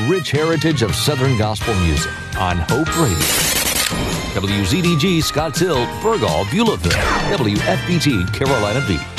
rich heritage of Southern gospel music on Hope Radio. WZDG Scotts Hill, Burgall, Beulahville, WFPT Carolina Beach.